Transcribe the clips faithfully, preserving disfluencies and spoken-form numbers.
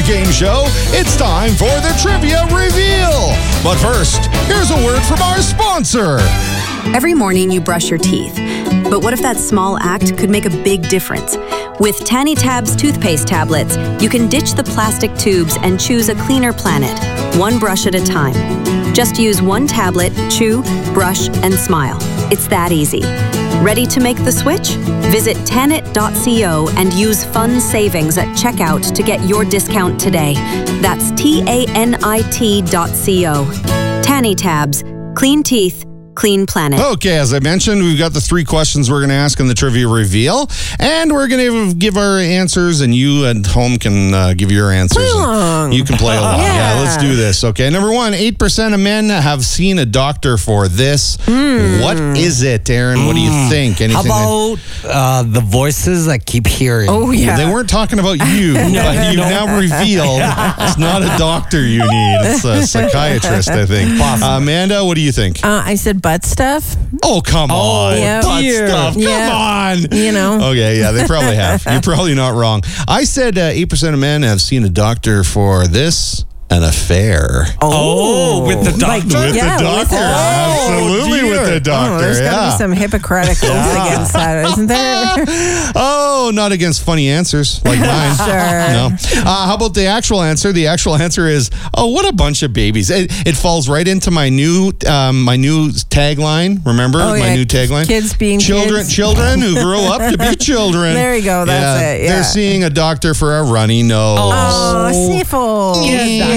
game show, it's time for the Trivia Reveal. But first, here's a word from our sponsor. Every morning you brush your teeth. But what if that small act could make a big difference? With Tanny Tabs toothpaste tablets, you can ditch the plastic tubes and choose a cleaner planet, one brush at a time. Just use one tablet, chew, brush, and smile. It's that easy. Ready to make the switch? Visit tanit dot co and use fun savings at checkout to get your discount today. That's T A N I T dot co. Tanny Tabs. Clean teeth. Clean planet. Okay, as I mentioned, we've got the three questions we're going to ask in the Trivia Reveal, and we're going to give our answers, and you at home can uh, give your answers. Play along. You can play along. Yeah. Yeah, let's do this. Okay, number one, eight percent of men have seen a doctor for this. Mm. What is it, Aaron? What do you think? Anything? How about uh, the voices I keep hearing? Oh, yeah. They weren't talking about you, but you've now revealed it's not a doctor you need. It's a psychiatrist, I think. Uh, Amanda, what do you think? Uh, I said butt stuff. Oh, come on. yeah. Butt Dear. stuff. Come Yeah. on. You know. Okay, yeah, they probably have. You're probably not wrong. I said uh, eight percent of men have seen a doctor for this, an affair. Oh, with the Like, doctor? With yeah, the with doctor. the- Absolutely Oh, with dear. the doctor. Oh, there's got to yeah. be some Hippocratic oath against that, isn't there? Oh, not against funny answers like mine. Sure. No. Uh, how about the actual answer? The actual answer is, oh, what a bunch of babies. It, it falls right into my new um, my new tagline. Remember Oh, my yeah. new tagline? Kids being children, kids. Children who grow up to be children. There you go. That's it. Yeah. They're seeing a doctor for a runny nose. Oh, syphil.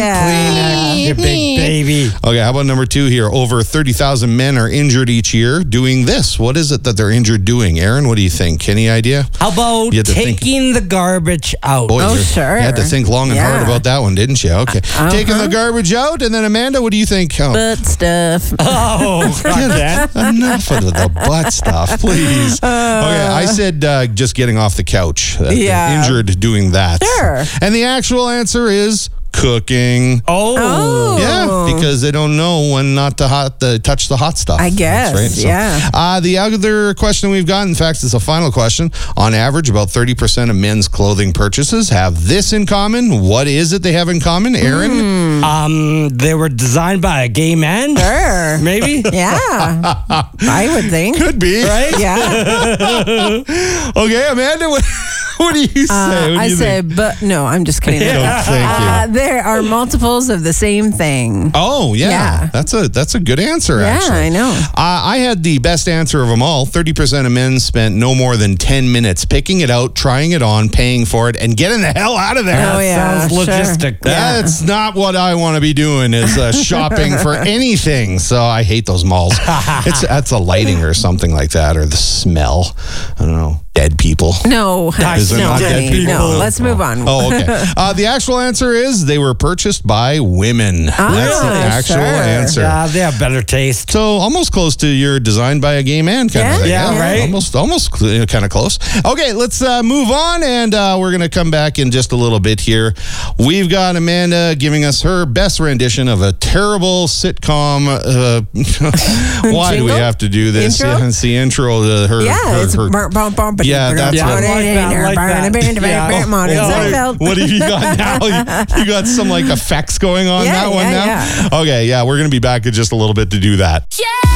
Yeah. You big baby. Okay, how about number two here? Over thirty thousand men are injured each year doing this. What is it that they're injured doing? Aaron, what do you think? Any idea? How about You had to think. taking the garbage out? Boy, Oh, you- sure. You had to think long and Yeah. hard about that one, didn't you? Okay. Uh-huh. Taking the garbage out, and then Amanda, what do you think? Oh, Butt stuff. Oh, get enough of the butt stuff, please. okay, I said uh, just getting off the couch. Uh, Yeah. Injured doing that. Sure. And the actual answer is cooking. Oh. Oh. Yeah, because they don't know when not to hot to touch the hot stuff. I guess, That's right. yeah. Uh, the other question we've got, in fact, is a final question. On average, about thirty percent of men's clothing purchases have this in common. What is it they have in common, Aaron? Hmm. Um, they were designed by a gay man? Sure. Maybe? Yeah. I would think. Could be. Right? Yeah. Okay, Amanda, what, what do you say? Uh, What do I you said, think? but no, I'm just kidding. No, thank you. Uh, there are multiples of the same thing. Oh, yeah. Yeah. That's a that's a good answer, Yeah, actually. I know. Uh, I had the best answer of them all. thirty percent of men spent no more than ten minutes picking it out, trying it on, paying for it, and getting the hell out of there. Oh, yeah. Sounds sure. logistic. Yeah. That's not what I want to be doing is uh, shopping for anything. So I hate those malls. It's That's a lighting or something like that, or the smell. I don't know. Dead people. No, Is there no, not dead honey, people? no. Let's move on. Oh, okay. Uh, the actual answer is they were purchased by women. That's the Ah, actual sure. answer. Yeah, they have better taste. So almost close to your designed by a gay man kind Yeah, of thing. yeah, right. Almost, almost kind of close. Okay, let's uh, move on, and uh, we're going to come back in just a little bit here. We've got Amanda giving us her best rendition of a terrible sitcom. Uh, why do we Jingle? have to do this? Intro? Yeah, it's the intro to her. Yeah, her, it's her, bum, bum, bum, Yeah, that's Yeah, I what- like that, I like that. Modern Yeah, Seinfeld. what, what have you got now? You, you got some like effects going on Yeah, that one yeah, now? Okay, yeah, we're going to be back in just a little bit to do that. Yeah!